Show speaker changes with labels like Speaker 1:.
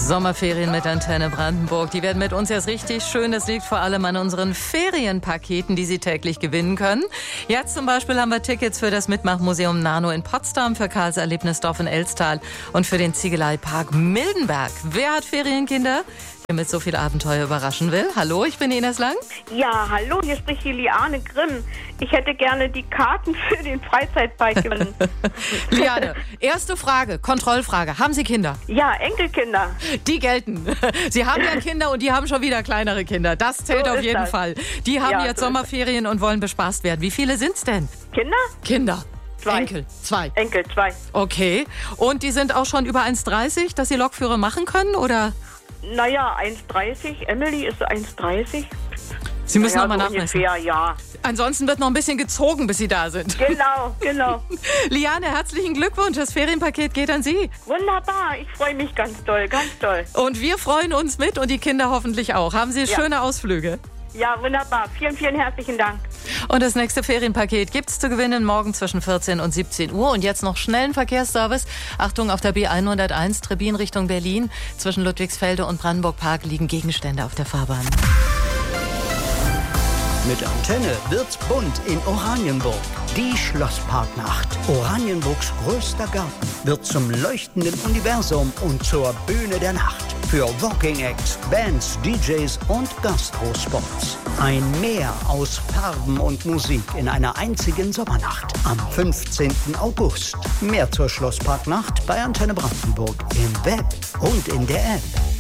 Speaker 1: Sommerferien mit Antenne Brandenburg. Die werden mit uns erst richtig schön. Das liegt vor allem an unseren Ferienpaketen, die Sie täglich gewinnen können. Jetzt zum Beispiel haben wir Tickets für das Mitmachmuseum Nano in Potsdam, für Karls Erlebnisdorf in Elstal und für den Ziegeleipark Mildenberg. Wer hat Ferienkinder, der mit so viel Abenteuer überraschen will? Hallo, ich bin Ines Lang.
Speaker 2: Ja, hallo, hier spricht die Liane Grimm. Ich hätte gerne die Karten für den Freizeitpark gewonnen.
Speaker 1: Liane, erste Frage, Kontrollfrage. Haben Sie Kinder?
Speaker 2: Ja, Enkelkinder.
Speaker 1: Die gelten. Sie haben ja Kinder und die haben schon wieder kleinere Kinder. Das zählt
Speaker 2: So
Speaker 1: auf
Speaker 2: ist
Speaker 1: jeden
Speaker 2: das.
Speaker 1: Fall. Die haben
Speaker 2: Ja,
Speaker 1: jetzt
Speaker 2: so ist
Speaker 1: Sommerferien und wollen bespaßt werden. Wie viele sind's denn?
Speaker 2: Kinder?
Speaker 1: Kinder.
Speaker 2: 2.
Speaker 1: Enkel. 2.
Speaker 2: Enkel, 2.
Speaker 1: Okay. Und die sind auch schon über 1,30, dass sie Lokführer machen können, oder?
Speaker 2: Naja, 1,30. Emily ist 1,30.
Speaker 1: Sie müssen
Speaker 2: Naja,
Speaker 1: noch mal
Speaker 2: so
Speaker 1: nachmessen.
Speaker 2: ungefähr, ja.
Speaker 1: Ansonsten wird noch ein bisschen gezogen, bis sie da sind.
Speaker 2: Genau, genau.
Speaker 1: Liane, herzlichen Glückwunsch. Das Ferienpaket geht an Sie.
Speaker 2: Wunderbar, ich freue mich ganz doll, ganz toll.
Speaker 1: Und wir freuen uns mit und die Kinder hoffentlich auch. Haben Sie schöne Ausflüge?
Speaker 2: Ja, wunderbar. Vielen, vielen herzlichen Dank.
Speaker 1: Und das nächste Ferienpaket gibt's zu gewinnen morgen zwischen 14 und 17 Uhr. Und jetzt noch schnellen Verkehrsservice. Achtung, auf der B101 Trebin Richtung Berlin. Zwischen Ludwigsfelde und Brandenburg Park liegen Gegenstände auf der Fahrbahn.
Speaker 3: Mit Antenne wird's bunt in Oranienburg. Die Schlossparknacht. Oranienburgs größter Garten wird zum leuchtenden Universum und zur Bühne der Nacht. Für Walking Acts, Bands, DJs und Gastrospots. Ein Meer aus Farben und Musik in einer einzigen Sommernacht am 15. August. Mehr zur Schlossparknacht bei Antenne Brandenburg im Web und in der App.